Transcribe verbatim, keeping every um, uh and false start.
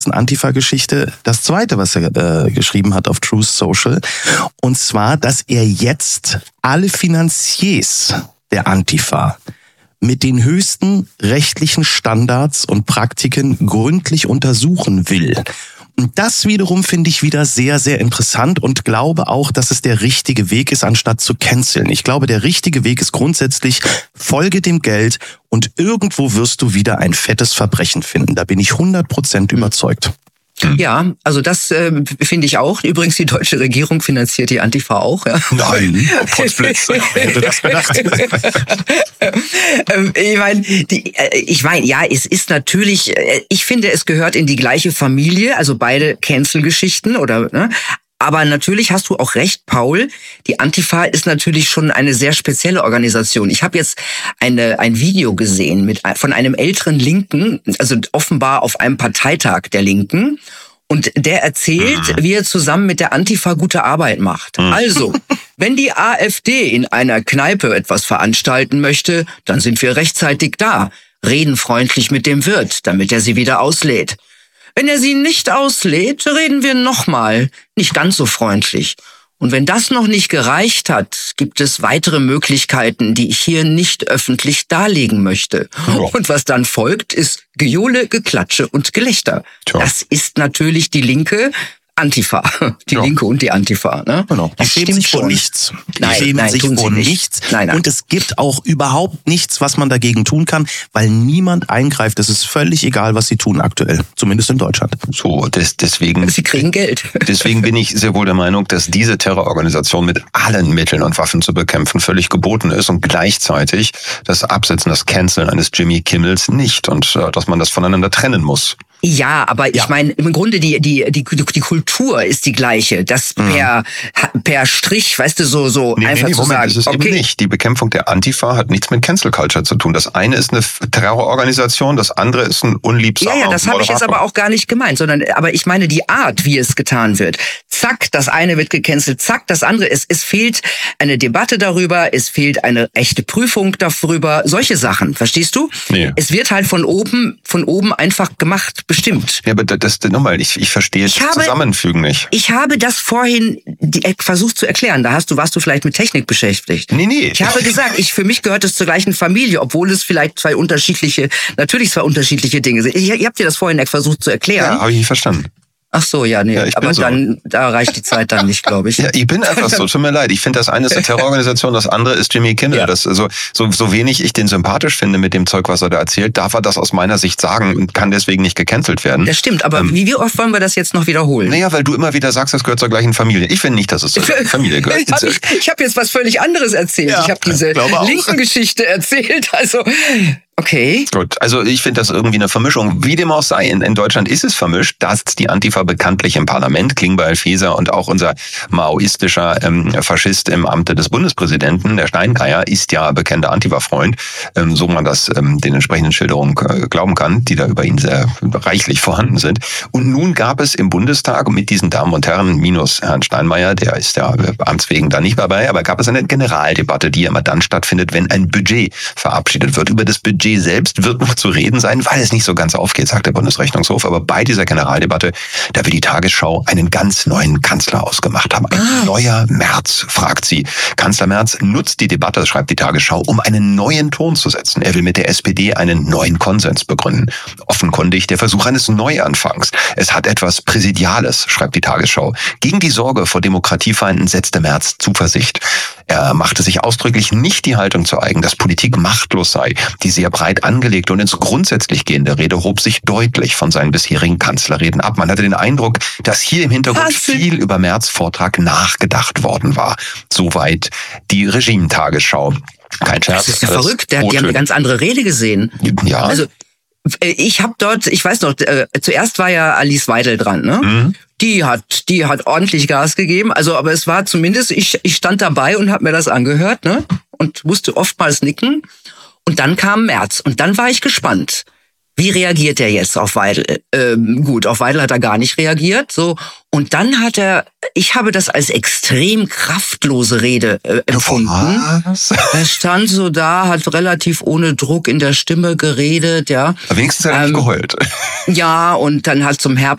Antifa-Geschichte das zweite, was er äh, geschrieben hat auf Truth Social. Und zwar, dass er jetzt alle Finanziers der Antifa mit den höchsten rechtlichen Standards und Praktiken gründlich untersuchen will. Und das wiederum finde ich wieder sehr, sehr interessant und glaube auch, dass es der richtige Weg ist, anstatt zu canceln. Ich glaube, der richtige Weg ist grundsätzlich, folge dem Geld und irgendwo wirst du wieder ein fettes Verbrechen finden. Da bin ich hundert Prozent überzeugt. Ja, also das äh, finde ich auch. Übrigens, die deutsche Regierung finanziert die Antifa auch. Ja. Nein, Potzblitz. Wer hätte das gedacht? ich meine, die, äh, ich meine, ja, es ist natürlich, äh, ich finde, es gehört in die gleiche Familie, also beide Cancel-Geschichten oder, ne? Aber natürlich hast du auch recht, Paul. Die Antifa ist natürlich schon eine sehr spezielle Organisation. Ich habe jetzt eine, ein Video gesehen mit von einem älteren Linken, also offenbar auf einem Parteitag der Linken. Und der erzählt, mhm. wie er zusammen mit der Antifa gute Arbeit macht. Mhm. Also, wenn die AfD in einer Kneipe etwas veranstalten möchte, dann sind wir rechtzeitig da, reden freundlich mit dem Wirt, damit er sie wieder auslädt. Wenn er sie nicht auslädt, reden wir nochmal, nicht ganz so freundlich. Und wenn das noch nicht gereicht hat, gibt es weitere Möglichkeiten, die ich hier nicht öffentlich darlegen möchte. Ja. Und was dann folgt, ist Gejohle, Geklatsche und Gelächter. Ja. Das ist natürlich die Linke Antifa. Die ja. Linke und die Antifa. Ne? Genau. Die schämen sich vor nichts. Die nein, schämen nein, sich vor nicht. nichts. Nein, nein. Und es gibt auch überhaupt nichts, was man dagegen tun kann, weil niemand eingreift. Es ist völlig egal, was sie tun aktuell. Zumindest in Deutschland. So, des, deswegen. Sie kriegen Geld. Deswegen bin ich sehr wohl der Meinung, dass diese Terrororganisation mit allen Mitteln und Waffen zu bekämpfen völlig geboten ist und gleichzeitig das Absetzen, das Canceln eines Jimmy Kimmels nicht und äh, dass man das voneinander trennen muss. Ja, aber ich ja. meine, im Grunde die die die die Kultur ist die gleiche. Das mhm. per per Strich, weißt du, so so nee, einfach nee, nee, zu Moment, sagen. Das ist okay. eben nicht. Die Bekämpfung der Antifa hat nichts mit Cancel Culture zu tun. Das eine ist eine Terrororganisation, das andere ist ein unliebsamer Ja, ja, das habe ich jetzt aber auch gar nicht gemeint, sondern aber ich meine die Art, wie es getan wird. Zack, das eine wird gecancelt, zack, das andere. Es es fehlt eine Debatte darüber, es fehlt eine echte Prüfung darüber, solche Sachen, verstehst du? Nee. Es wird halt von oben von oben einfach gemacht, bestimmt. Ja, aber das, das nochmal, ich, ich verstehe ich das habe, Zusammenfügen nicht. Ich habe das vorhin die, versucht zu erklären. Da hast du, warst du vielleicht mit Technik beschäftigt. Nee, nee. Ich habe gesagt, ich, für mich gehört es zur gleichen Familie, obwohl es vielleicht zwei unterschiedliche, natürlich zwei unterschiedliche Dinge sind. Ich, ich habe dir das vorhin versucht zu erklären. Ja, habe ich nicht verstanden. Ach so, ja, nee, ja, aber so. dann, da reicht die Zeit dann nicht, glaube ich. Ja, ich bin einfach so, tut mir leid. Ich finde, das eine ist eine Terrororganisation, das andere ist Jimmy Kimmel. Ja. Das, also, so, so wenig ich den sympathisch finde mit dem Zeug, was er da erzählt, darf er das aus meiner Sicht sagen und kann deswegen nicht gecancelt werden. Das stimmt, aber ähm, wie, wie oft wollen wir das jetzt noch wiederholen? Naja, weil du immer wieder sagst, das gehört zur gleichen Familie. Ich finde nicht, dass es zur gleichen Familie gehört. hab ich ich habe jetzt was völlig anderes erzählt. Ja, ich habe diese linken Geschichte erzählt, also... Okay. Gut, also ich finde das irgendwie eine Vermischung. Wie dem auch sei, in, in Deutschland ist es vermischt, dass die Antifa bekanntlich im Parlament, Klingbeil, Faeser und auch unser maoistischer ähm, Faschist im Amte des Bundespräsidenten, der Steingeier, ist ja bekannter Antifa-Freund, ähm, so man das ähm, den entsprechenden Schilderungen äh, glauben kann, die da über ihn sehr reichlich vorhanden sind. Und nun gab es im Bundestag mit diesen Damen und Herren, minus Herrn Steinmeier, der ist ja amtswegen da nicht dabei, aber gab es eine Generaldebatte, die immer dann stattfindet, wenn ein Budget verabschiedet wird. Über das Budget selbst wird noch zu reden sein, weil es nicht so ganz aufgeht, sagt der Bundesrechnungshof. Aber bei dieser Generaldebatte, da will die Tagesschau einen ganz neuen Kanzler ausgemacht haben. Ein ah. neuer Merz, fragt sie. Kanzler Merz nutzt die Debatte, schreibt die Tagesschau, um einen neuen Ton zu setzen. Er will mit der S P D einen neuen Konsens begründen. Offenkundig der Versuch eines Neuanfangs. Es hat etwas Präsidiales, schreibt die Tagesschau. Gegen die Sorge vor Demokratiefeinden setzte Merz Zuversicht. Er machte sich ausdrücklich nicht die Haltung zu eigen, dass Politik machtlos sei. Die sehr breit angelegte und ins Grundsätzlich gehende Rede hob sich deutlich von seinen bisherigen Kanzlerreden ab. Man hatte den Eindruck, dass hier im Hintergrund Was? viel über Merz' Vortrag nachgedacht worden war. Soweit die Regime-Tagesschau. Kein Scherz. Das ist ja verrückt. Der, die haben eine ganz andere Rede gesehen. Ja. Also ich habe dort, ich weiß noch, äh, zuerst war ja Alice Weidel dran, ne? Mhm. Die hat, die hat ordentlich Gas gegeben. Also, aber es war zumindest, ich, ich stand dabei und habe mir das angehört, ne? Und musste oftmals nicken. Und dann kam Merz. Und dann war ich gespannt. Wie reagiert er jetzt auf Weidel? Ähm, gut, auf Weidel hat er gar nicht reagiert. So. Und dann hat er ich habe das als extrem kraftlose Rede äh, empfunden. Was? Er stand so da, hat relativ ohne Druck in der Stimme geredet, ja. Wenigstens hat er nicht Ähm, geheult. Ja, und dann hat zum